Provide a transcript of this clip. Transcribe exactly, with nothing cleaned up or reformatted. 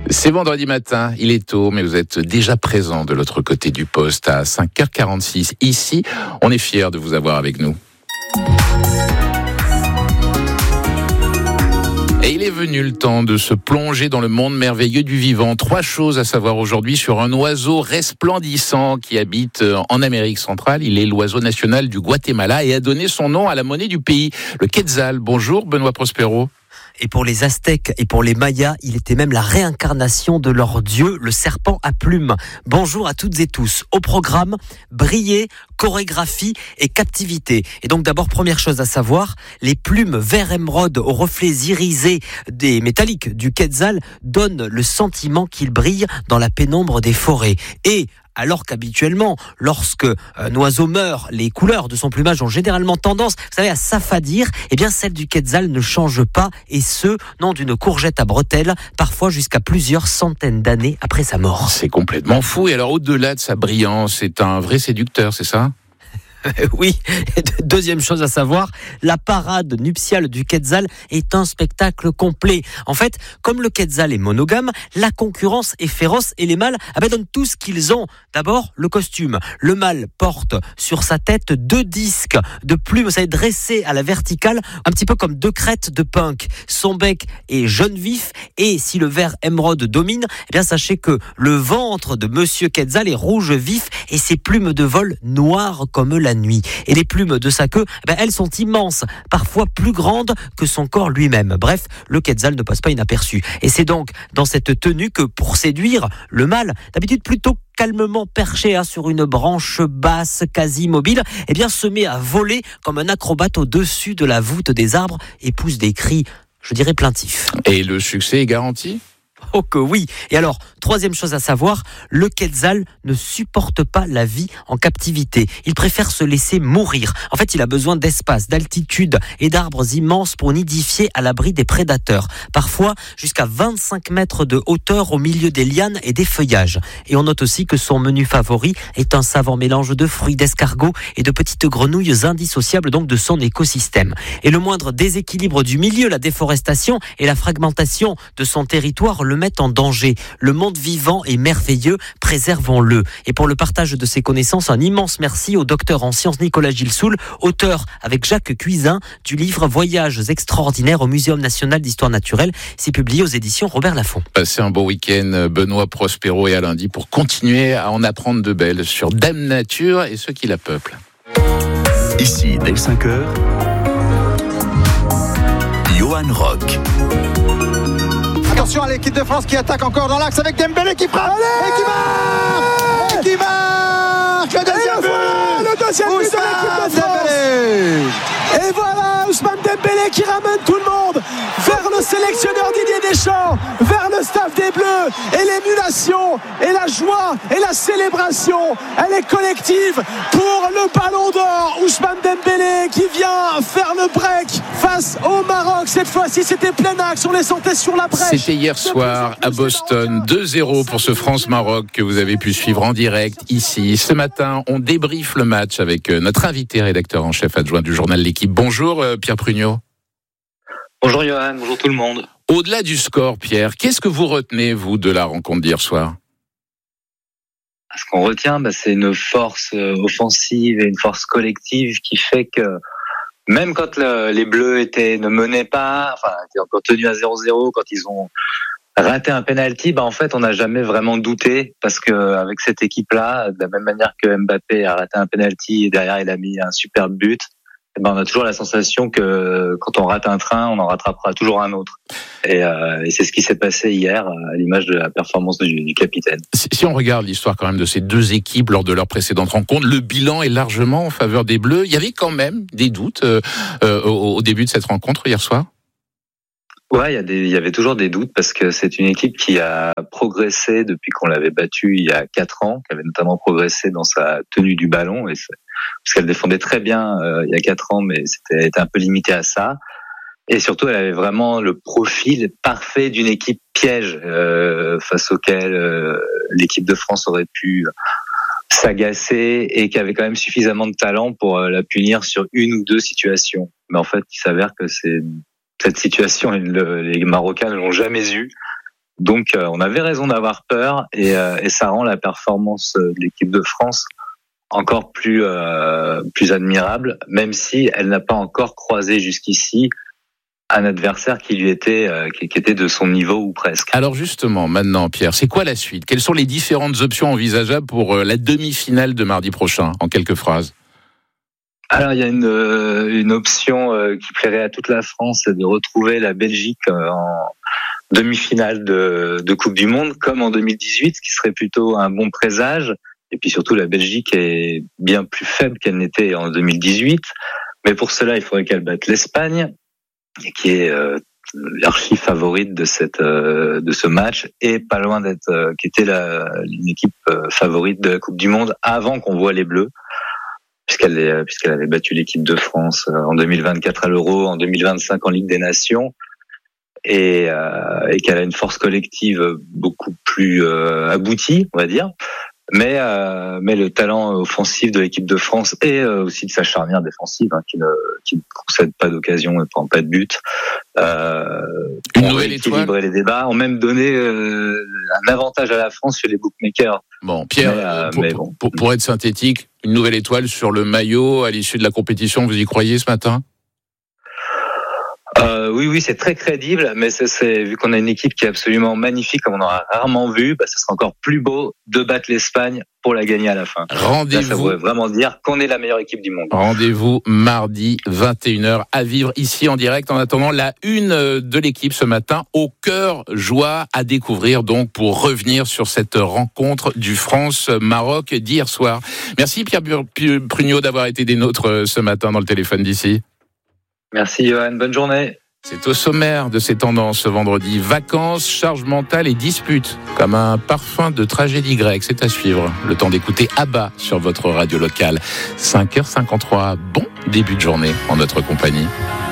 C'est vendredi matin, il est tôt, mais vous êtes déjà présent de l'autre côté du poste à cinq heures quarante-six. Ici, on est fiers de vous avoir avec nous. Et il est venu le temps de se plonger dans le monde merveilleux du vivant. Trois choses à savoir aujourd'hui sur un oiseau resplendissant qui habite en Amérique centrale. Il est l'oiseau national du Guatemala et a donné son nom à la monnaie du pays, le quetzal. Bonjour Benoît Prospero. Et pour les Aztèques et pour les Mayas, il était même la réincarnation de leur dieu, le serpent à plumes. Bonjour à toutes et tous. Au programme, briller, chorégraphie et captivité. Et donc d'abord, première chose à savoir, les plumes vert émeraude aux reflets irisés des métalliques du quetzal donnent le sentiment qu'il brille dans la pénombre des forêts. Et alors qu'habituellement, lorsque un oiseau meurt, les couleurs de son plumage ont généralement tendance, vous savez, à s'affadir, eh bien celle du quetzal ne change pas, et ce, non d'une courgette à bretelles, parfois jusqu'à plusieurs centaines d'années après sa mort. C'est complètement fou. Et alors, au-delà de sa brillance, c'est un vrai séducteur, c'est ça ? Oui, deuxième chose à savoir, la parade nuptiale du quetzal est un spectacle complet. En fait, comme le quetzal est monogame, la concurrence est féroce et les mâles abandonnent tout ce qu'ils ont. D'abord, le costume. Le mâle porte sur sa tête deux disques de plumes, vous savez, dressés à la verticale, un petit peu comme deux crêtes de punk. Son bec est jaune vif et si le vert émeraude domine, eh bien sachez que le ventre de Monsieur Quetzal est rouge vif et ses plumes de vol noires comme la nuit. Et les plumes de sa queue, ben, elles sont immenses, parfois plus grandes que son corps lui-même. Bref, le quetzal ne passe pas inaperçu. Et c'est donc dans cette tenue que, pour séduire le mâle, d'habitude plutôt calmement perché hein, sur une branche basse, quasi immobile, eh bien se met à voler comme un acrobate au-dessus de la voûte des arbres et pousse des cris, je dirais, plaintifs. Et le succès est garanti ? Oh que oui. Et alors, troisième chose à savoir, le quetzal ne supporte pas la vie en captivité. Il préfère se laisser mourir. En fait, il a besoin d'espace, d'altitude et d'arbres immenses pour nidifier à l'abri des prédateurs. Parfois, jusqu'à vingt-cinq mètres de hauteur au milieu des lianes et des feuillages. Et on note aussi que son menu favori est un savant mélange de fruits, d'escargots et de petites grenouilles indissociables donc de son écosystème. Et le moindre déséquilibre du milieu, la déforestation et la fragmentation de son territoire le mettent en danger. Le monde vivant est merveilleux, préservons-le. Et pour le partage de ses connaissances, un immense merci au docteur en sciences Nicolas Gilsoul, auteur avec Jacques Cuisin du livre Voyages extraordinaires au Muséum national d'histoire naturelle. C'est publié aux éditions Robert Laffont. Passez un beau week-end, Benoît Prospero, et à lundi pour continuer à en apprendre de belles sur Dame Nature et ceux qui la peuplent. Ici, dès cinq heures, Johan Rock. Attention à l'équipe de France qui attaque encore dans l'axe avec Dembélé qui frappe et qui marque et qui marque le deuxième but, le deuxième but de l'équipe de France. Dembélé. Et voilà Ousmane Dembélé qui ramène tout le monde vers le sélectionneur Didier Deschamps, vers le staff des Bleus, et l'émulation et la joie et la célébration, elle est collective pour le Ballon d'Or. Ousmane Dembélé qui vient faire le break face au Maroc. Cette fois-ci, c'était plein axe, on les sentait sur la brèche. C'était hier soir à Boston, deux zéro pour ce France-Maroc que vous avez pu suivre en direct ici. Ce matin, on débriefe le match avec notre invité rédacteur en chef adjoint du journal L'Équipe. Bonjour Pierre Prugnot. Bonjour Johan, bonjour tout le monde. Au-delà du score, Pierre, qu'est-ce que vous retenez, vous, de la rencontre d'hier soir ? Ce qu'on retient, bah, c'est une force offensive et une force collective qui fait que même quand le, les Bleus étaient, ne menaient pas, enfin, étaient encore tenus à zéro zéro, quand ils ont raté un penalty, bah, en fait, on n'a jamais vraiment douté parce que avec cette équipe-là, de la même manière que Mbappé a raté un penalty et derrière il a mis un superbe but, ben, on a toujours la sensation que quand on rate un train, on en rattrapera toujours un autre. Et, euh, et c'est ce qui s'est passé hier, à l'image de la performance du, du capitaine. Si, si on regarde l'histoire quand même de ces deux équipes lors de leurs précédentes rencontres, le bilan est largement en faveur des Bleus. Il y avait quand même des doutes euh, euh, au, au début de cette rencontre hier soir. Ouais, il y a des, il y avait toujours des doutes parce que c'est une équipe qui a progressé depuis qu'on l'avait battue il y a quatre ans, qui avait notamment progressé dans sa tenue du ballon, et parce qu'elle défendait très bien euh, il y a quatre ans, mais c'était était un peu limité à ça. Et surtout, elle avait vraiment le profil parfait d'une équipe piège euh, face auquel euh, l'équipe de France aurait pu s'agacer et qui avait quand même suffisamment de talent pour euh, la punir sur une ou deux situations. Mais en fait, il s'avère que c'est cette situation, le, les Marocains ne l'ont jamais eue. Donc euh, on avait raison d'avoir peur et, euh, et ça rend la performance de l'équipe de France encore plus euh, plus admirable, même si elle n'a pas encore croisé jusqu'ici un adversaire qui lui était euh, qui, qui était de son niveau ou presque. Alors justement, maintenant, Pierre, c'est quoi la suite ? Quelles sont les différentes options envisageables pour euh, la demi-finale de mardi prochain, en quelques phrases ? Alors il y a une euh, une option euh, qui plairait à toute la France, c'est de retrouver la Belgique euh, en demi-finale de, de Coupe du Monde, comme en deux mille dix-huit, ce qui serait plutôt un bon présage. Et puis surtout, la Belgique est bien plus faible qu'elle n'était en deux mille dix-huit. Mais pour cela, il faudrait qu'elle batte l'Espagne, qui est euh, l'archi favorite de cette euh, de ce match, et pas loin d'être, euh, qui était la une équipe euh, favorite de la Coupe du Monde avant qu'on voit les Bleus, puisqu'elle est, puisqu'elle avait battu l'équipe de France euh, en deux mille vingt-quatre à l'Euro, en deux mille vingt-cinq en Ligue des Nations. Et, euh, et qu'elle a une force collective beaucoup plus euh, aboutie, on va dire. Mais, euh, mais le talent offensif de l'équipe de France et euh, aussi de sa charnière défensive, hein, qui ne qui ne concède pas d'occasion et ne prend pas de but, euh, une ont nouvelle équilibré étoile. les débats, ont même donné euh, un avantage à la France sur les bookmakers. Bon, Pierre, mais, euh, pour, mais bon. pour, pour être synthétique, une nouvelle étoile sur le maillot à l'issue de la compétition, vous y croyez ce matin ? Euh, oui, oui, c'est très crédible, mais c'est, c'est vu qu'on a une équipe qui est absolument magnifique, comme on en a rarement vu, bah, ce sera encore plus beau de battre l'Espagne pour la gagner à la fin. Rendez-vous. Là, ça voudrait vraiment dire qu'on est la meilleure équipe du monde. Rendez-vous mardi vingt et une heures à vivre ici en direct. En attendant la une de l'équipe ce matin, au cœur joie à découvrir donc pour revenir sur cette rencontre du France-Maroc d'hier soir. Merci Pierre Prugnot d'avoir été des nôtres ce matin dans le téléphone d'ici. Merci Johan, bonne journée. C'est au sommaire de ces tendances ce vendredi. Vacances, charge mentale et disputes. Comme un parfum de tragédie grecque, c'est à suivre. Le temps d'écouter Abba sur votre radio locale. cinq heures cinquante-trois, bon début de journée en notre compagnie.